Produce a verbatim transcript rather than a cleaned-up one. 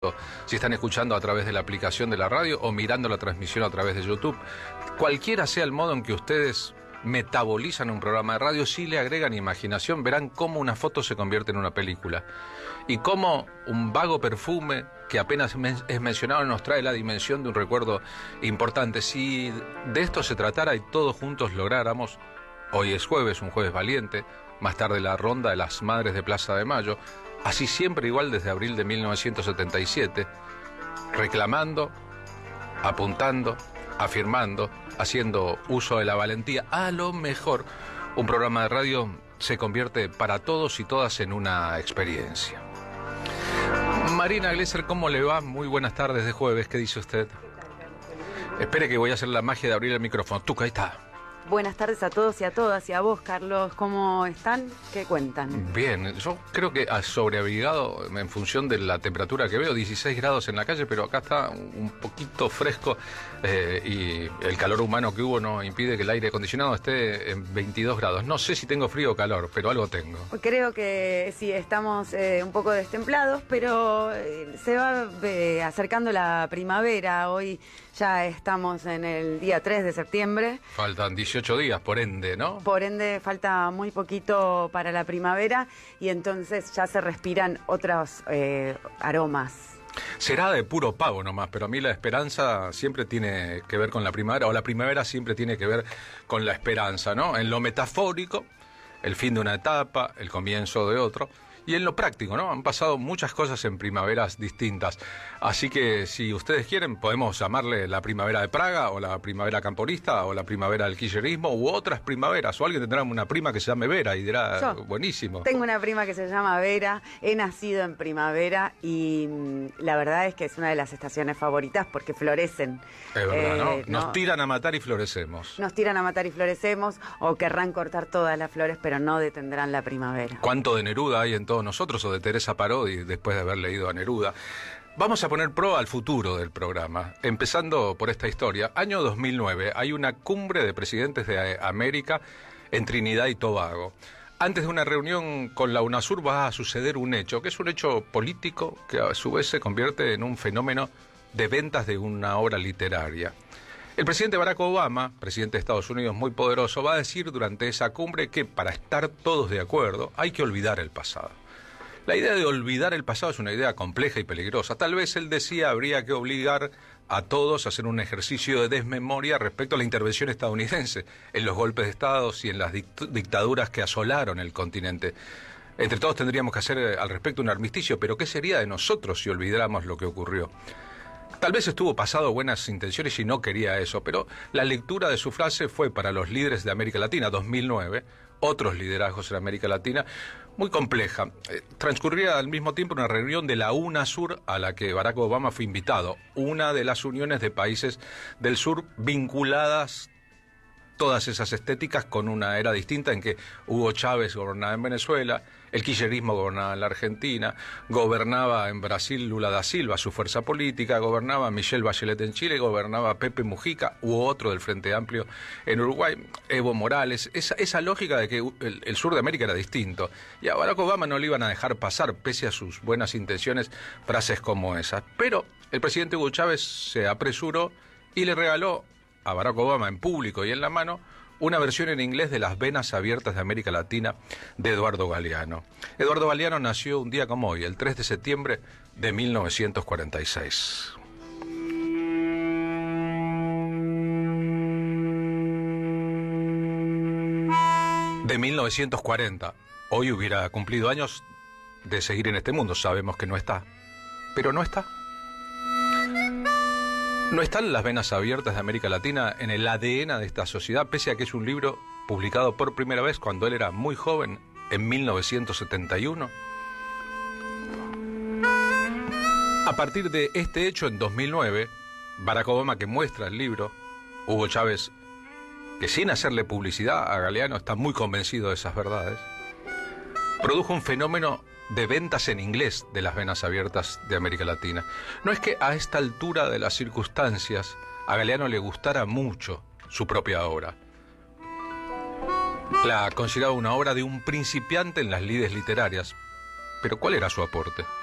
Si están escuchando a través de la aplicación de la radio o mirando la transmisión a través de YouTube, cualquiera sea el modo en que ustedes metabolizan un programa de radio, si le agregan imaginación, verán cómo una foto se convierte en una película y cómo un vago perfume que apenas es mencionado nos trae la dimensión de un recuerdo importante. Si de esto se tratara y todos juntos lográramos, hoy es jueves, un jueves valiente, más tarde la ronda de las Madres de Plaza de Mayo, así siempre igual desde abril de mil novecientos setenta y siete, reclamando, apuntando, afirmando, haciendo uso de la valentía, a lo mejor un programa de radio se convierte para todos y todas en una experiencia. Marina Glesser, ¿cómo le va? Muy buenas tardes de jueves, ¿qué dice usted? Espere que voy a hacer la magia de abrir el micrófono. Tuca, ahí está. Buenas tardes a todos y a todas, y a vos, Carlos, ¿cómo están? ¿Qué cuentan? Bien, yo creo que sobreabrigado en función de la temperatura que veo, dieciséis grados en la calle, pero acá está un poquito fresco eh, y el calor humano que hubo no impide que el aire acondicionado esté en veintidós grados. No sé si tengo frío o calor, pero algo tengo. Creo que sí, estamos eh, un poco destemplados, pero eh, se va eh, acercando la primavera. Hoy ya estamos en el día tres de septiembre. Faltan dieciocho días, por ende, ¿no? Por ende, falta muy poquito para la primavera y entonces ya se respiran otros eh, aromas. Será de puro pavo nomás, pero a mí la esperanza siempre tiene que ver con la primavera, o la primavera siempre tiene que ver con la esperanza, ¿no? En lo metafórico, el fin de una etapa, el comienzo de otro. Y en lo práctico, ¿no? Han pasado muchas cosas en primaveras distintas. Así que si ustedes quieren, podemos llamarle la primavera de Praga, o la primavera camporista, o la primavera del kirchnerismo, u otras primaveras. O alguien tendrá una prima que se llame Vera y dirá, Yo buenísimo. Tengo una prima que se llama Vera, he nacido en primavera y mmm, la verdad es que es una de las estaciones favoritas porque florecen. Es verdad, eh, ¿no? Nos no, tiran a matar y florecemos. Nos tiran a matar y florecemos, o querrán cortar todas las flores, pero no detendrán la primavera. ¿Cuánto de Neruda hay en todos nosotros, o de Teresa Parodi después de haber leído a Neruda? Vamos a poner pro al futuro del programa, empezando por esta historia. Año dos mil nueve, hay una cumbre de presidentes de América en Trinidad y Tobago. Antes de una reunión con la UNASUR va a suceder un hecho, que es un hecho político que a su vez se convierte en un fenómeno de ventas de una obra literaria. El presidente Barack Obama, presidente de Estados Unidos muy poderoso, va a decir durante esa cumbre que para estar todos de acuerdo hay que olvidar el pasado. La idea de olvidar el pasado es una idea compleja y peligrosa. Tal vez él decía habría que obligar a todos a hacer un ejercicio de desmemoria respecto a la intervención estadounidense en los golpes de Estado y en las dict- dictaduras que asolaron el continente. Entre todos tendríamos que hacer al respecto un armisticio, pero ¿qué sería de nosotros si olvidáramos lo que ocurrió? Tal vez estuvo pasado buenas intenciones y no quería eso, pero la lectura de su frase fue para los líderes de América Latina, dos mil nueve, otros liderazgos en América Latina, muy compleja. Eh, transcurría al mismo tiempo una reunión de la UNASUR a la que Barack Obama fue invitado, una de las uniones de países del sur vinculadas todas esas estéticas con una era distinta en que Hugo Chávez gobernaba en Venezuela, el kirchnerismo gobernaba en la Argentina, gobernaba en Brasil Lula da Silva, su fuerza política, gobernaba Michelle Bachelet en Chile, gobernaba Pepe Mujica u otro del Frente Amplio en Uruguay, Evo Morales, esa, esa lógica de que el, el sur de América era distinto. Y a Barack Obama no le iban a dejar pasar, pese a sus buenas intenciones, frases como esas. Pero el presidente Hugo Chávez se apresuró y le regaló a Barack Obama en público y en la mano una versión en inglés de Las Venas Abiertas de América Latina de Eduardo Galeano. Eduardo Galeano nació un día como hoy, el tres de septiembre de mil novecientos cuarenta y seis. De mil novecientos cuarenta, hoy hubiera cumplido años de seguir en este mundo. Sabemos que no está, pero no está. ¿No están Las Venas Abiertas de América Latina en el A D N de esta sociedad, pese a que es un libro publicado por primera vez cuando él era muy joven, en mil novecientos setenta y uno? A partir de este hecho, en dos mil nueve, Barack Obama, que muestra el libro, Hugo Chávez, que sin hacerle publicidad a Galeano está muy convencido de esas verdades, produjo un fenómeno de ventas en inglés de Las Venas Abiertas de América Latina. No es que a esta altura de las circunstancias a Galeano le gustara mucho su propia obra. La consideraba una obra de un principiante en las lides literarias. Pero ¿cuál era su aporte?